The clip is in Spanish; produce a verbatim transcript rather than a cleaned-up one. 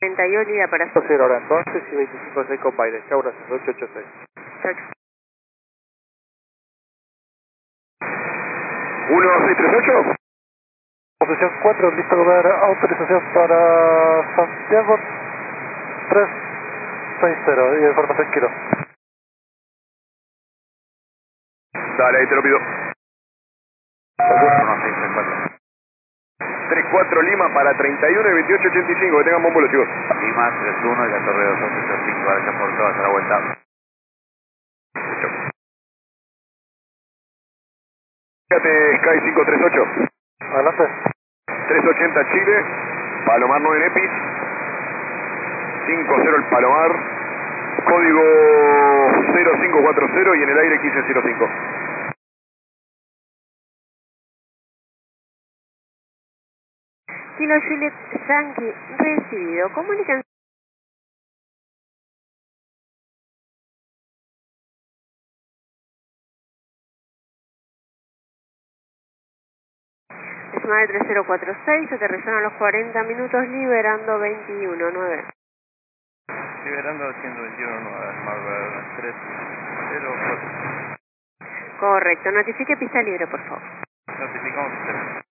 treinta y uno línea para cero ahora entonces y veinticinco seis con Baile. Chau, gracias, ocho ocho seis. Chau. uno seis tres ocho. Posición cuatro, listo lugar, autorización para Santiago tres seis cero y información Kilo. Dale, ahí te lo pido. uno seis tres cuatro. tres cuatro Lima para treinta y uno y veintiocho ochenta y cinco. Que tengan buen vuelo, chicos. Lima tres uno y la torre dos ocho cinco. Gracias por todo, hasta la vuelta. Fíjate, Sky cinco tres ocho. Adelante. tres ochenta Chile. Palomar nueve Nepis. cinco cero el Palomar. Código cero cinco cuatro cero y en el aire quince cero cinco. Kilo Juliet Yankee recibido. Comunican. nueve tres cero cuatro seis, aterrizaron a los cuarenta minutos, liberando veintiuno nueve. Liberando ciento veintiuno nueve, Marvel tres cero cuatro. Correcto, notifique pista libre, por favor. Notificamos usted.